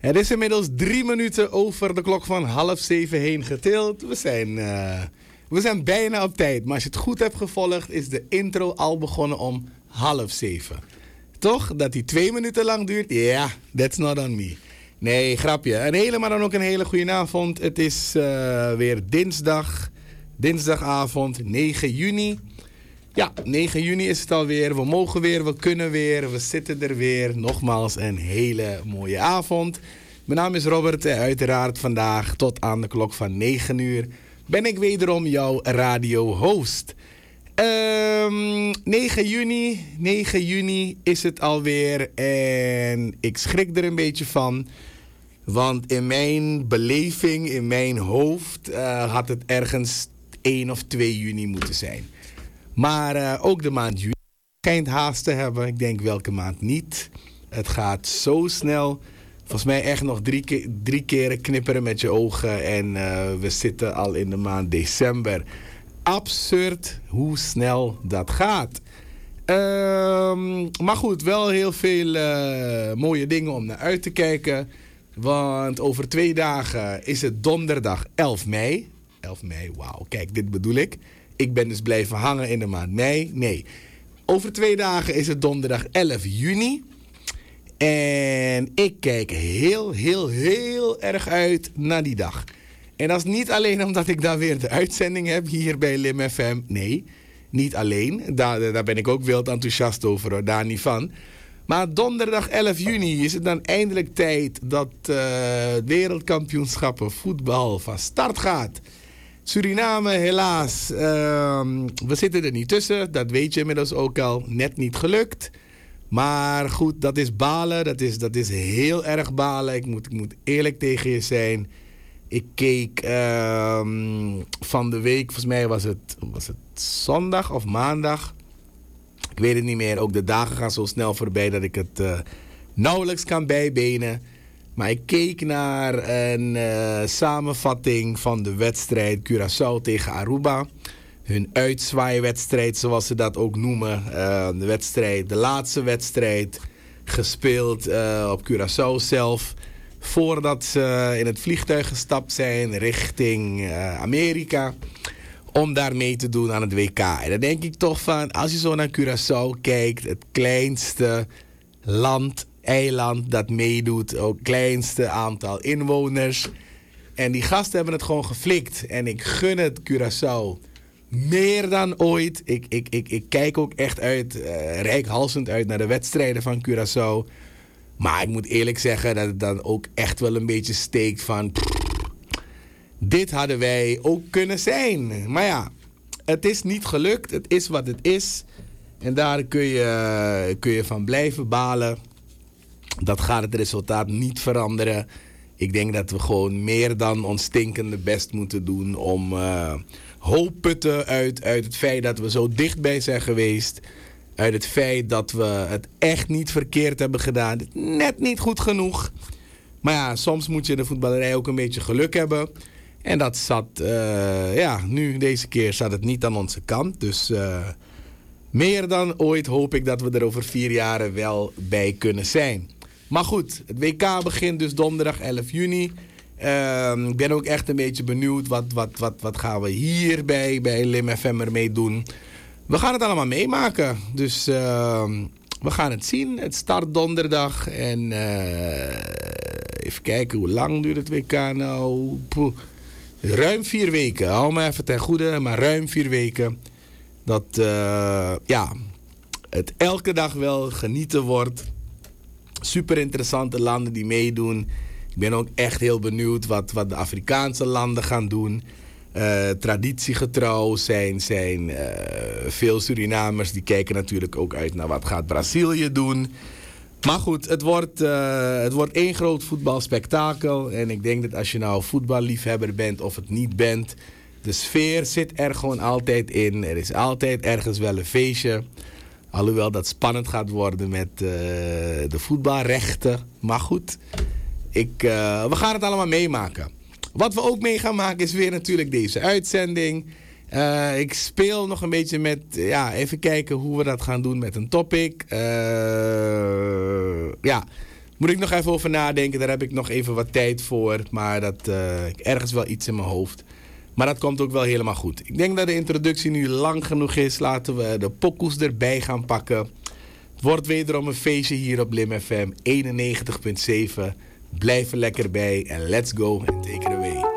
Het is inmiddels 3 minuten over de klok van 6:30 heen getild. We zijn bijna op tijd. Maar als je het goed hebt gevolgd, is de intro al begonnen om 6:30. Toch? Dat die 2 minuten lang duurt? Ja, that's not on me. Nee, grapje. Maar dan ook een hele goede avond. Het is weer dinsdagavond, 9 juni. Ja, 9 juni is het alweer. We mogen weer, we kunnen weer, we zitten er weer. Nogmaals een hele mooie avond. Mijn naam is Robert en uiteraard vandaag tot aan de klok van 9 uur ben ik wederom jouw radio-host. 9 juni is het alweer en ik schrik er een beetje van. Want in mijn beleving, in mijn hoofd, had het ergens 1 of 2 juni moeten zijn. Maar ook de maand juni schijnt haast te hebben. Ik denk welke maand niet. Het gaat zo snel. Volgens mij echt nog 3 keren knipperen met je ogen. En we zitten al in de maand december. Absurd hoe snel dat gaat. Maar goed, wel heel veel mooie dingen om naar uit te kijken. Want over 2 dagen is het donderdag 11 mei. 11 mei, wauw. Kijk, dit bedoel ik. Ik ben dus blijven hangen in de maand mei. Nee. Over 2 dagen is het donderdag 11 juni. En ik kijk heel erg uit naar die dag. En dat is niet alleen omdat ik daar weer de uitzending heb hier bij Lim FM. Nee, niet alleen. Daar ben ik ook wild enthousiast over, hoor. Daar niet van. Maar donderdag 11 juni is het dan eindelijk tijd dat wereldkampioenschappen voetbal van start gaat. Suriname, helaas. We zitten er niet tussen. Dat weet je inmiddels ook al. Net niet gelukt. Maar goed, dat is balen. Dat is heel erg balen. Ik moet eerlijk tegen je zijn. Ik keek van de week, volgens mij was het zondag of maandag. Ik weet het niet meer. Ook de dagen gaan zo snel voorbij dat ik het nauwelijks kan bijbenen. Maar ik keek naar een samenvatting van de wedstrijd Curaçao tegen Aruba. Hun uitzwaaiwedstrijd, zoals ze dat ook noemen. De laatste wedstrijd gespeeld op Curaçao zelf. Voordat ze in het vliegtuig gestapt zijn richting Amerika. Om daar mee te doen aan het WK. En dan denk ik toch van, als je zo naar Curaçao kijkt. Het kleinste eiland dat meedoet. Ook kleinste aantal inwoners. En die gasten hebben het gewoon geflikt. En ik gun het Curaçao meer dan ooit. Ik kijk ook echt reikhalzend uit naar de wedstrijden van Curaçao. Maar ik moet eerlijk zeggen dat het dan ook echt wel een beetje steekt van... dit hadden wij ook kunnen zijn. Maar ja, het is niet gelukt. Het is wat het is. En daar kun je van blijven balen. Dat gaat het resultaat niet veranderen. Ik denk dat we gewoon meer dan ons stinkende best moeten doen om hoop putten uit het feit dat we zo dichtbij zijn geweest. Uit het feit dat we het echt niet verkeerd hebben gedaan. Net niet goed genoeg. Maar ja, soms moet je in de voetballerij ook een beetje geluk hebben. En dat zat, deze keer zat het niet aan onze kant. Dus meer dan ooit hoop ik dat we er over 4 jaar wel bij kunnen zijn. Maar goed, het WK begint dus donderdag 11 juni. Ik ben ook echt een beetje benieuwd wat gaan we hier bij Lim FM ermee doen. We gaan het allemaal meemaken. Dus we gaan het zien. Het start donderdag. En even kijken, hoe lang duurt het WK nou? Ruim 4 weken. Hou me even ten goede, maar ruim 4 weken. Dat het elke dag wel genieten wordt. Super interessante landen die meedoen. Ik ben ook echt heel benieuwd wat de Afrikaanse landen gaan doen. Traditiegetrouw zijn veel Surinamers. Die kijken natuurlijk ook uit naar wat gaat Brazilië doen. Maar goed, het wordt één groot voetbalspektakel. En ik denk dat als je nou voetballiefhebber bent of het niet bent... de sfeer zit er gewoon altijd in. Er is altijd ergens wel een feestje. Alhoewel dat spannend gaat worden met de voetbalrechten. Maar goed, we gaan het allemaal meemaken. Wat we ook mee gaan maken is weer natuurlijk deze uitzending. Ik speel nog een beetje met... even kijken hoe we dat gaan doen met een topic. Moet ik nog even over nadenken. Daar heb ik nog even wat tijd voor. Maar ik ergens wel iets in mijn hoofd. Maar dat komt ook wel helemaal goed. Ik denk dat de introductie nu lang genoeg is. Laten we de pokoes erbij gaan pakken. Het wordt wederom een feestje hier op Lim FM 91.7. Blijf er lekker bij en let's go and take it away.